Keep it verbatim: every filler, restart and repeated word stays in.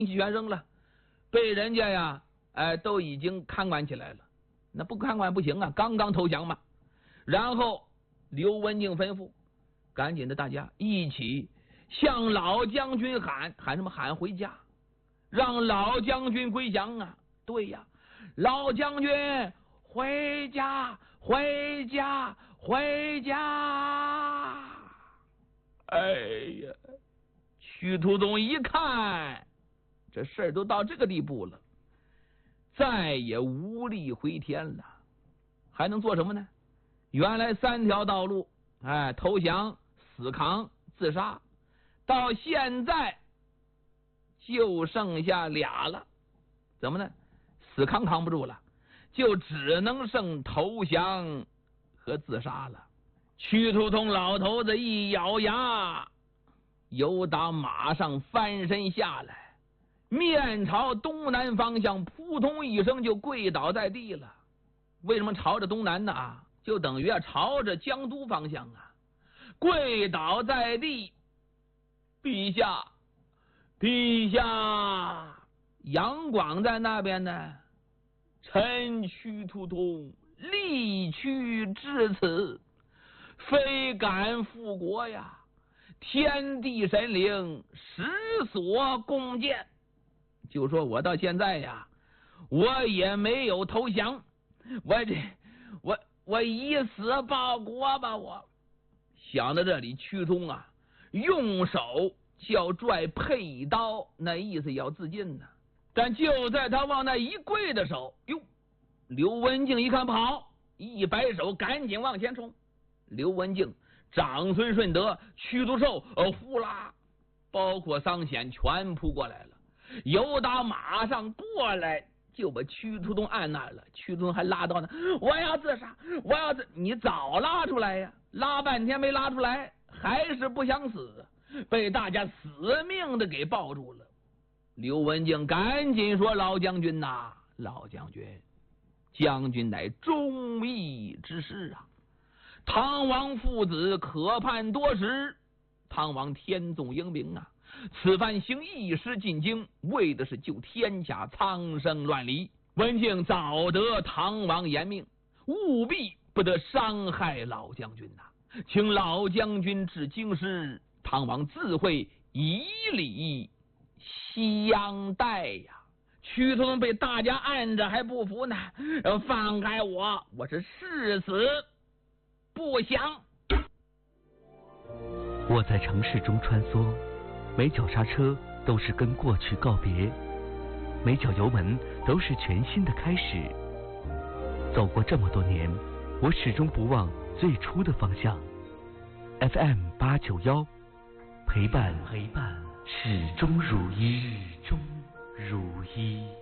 选扔了，被人家呀，哎，都已经看管起来了。那不看管不行啊，刚刚投降嘛。然后刘文静吩咐，赶紧的，大家一起向老将军喊喊什么？喊回家，让老将军归降啊！对呀，老将军回家，回家，回家！哎呀，屈突宗一看，这事儿都到这个地步了，再也无力回天了，还能做什么呢？原来三条道路，哎，投降、死扛、自杀，到现在就剩下俩了。怎么呢？死扛扛不住了，就只能剩投降和自杀了。屈突通老头子一咬牙，由打马上翻身下来，面朝东南方向，扑通一声就跪倒在地了。为什么朝着东南呢？就等于啊朝着江都方向啊，跪倒在地。陛下，陛下！杨广在那边呢。臣屈突通力屈至此，非敢复国呀！天地神灵实所共鉴。就说我到现在呀，我也没有投降，我这我我以死报国吧！我想到这里，屈通啊，用手就要拽佩刀，那意思要自尽呢。但就在他往那一跪的时候，哟，刘文静一看不好，一摆手，赶紧往前冲。刘文静、长孙顺德、屈突寿、呃呼啦，包括桑显全扑过来了。由打马上过来，就把屈突通按那儿了。屈突通还拉刀呢，我要自杀，我要自……你早拉出来呀！拉半天没拉出来，还是不想死，被大家死命的给抱住了。刘文静赶紧说：“老将军呐、啊，老将军，将军乃忠义之士啊！唐王父子可盼多时，唐王天纵英明啊！此番行一时进京，为的是救天下苍生乱离。文静早得唐王严命，务必不得伤害老将军呐、啊！请老将军至京师，唐王自会以礼相待呀！”屈突通被大家按着还不服呢，放开我，我是誓死不降。 我在城市中穿梭，每脚刹车都是跟过去告别，每脚油门都是全新的开始。走过这么多年，我始终不忘最初的方向。F M 八九幺，陪伴陪伴，始终如一，始终如一。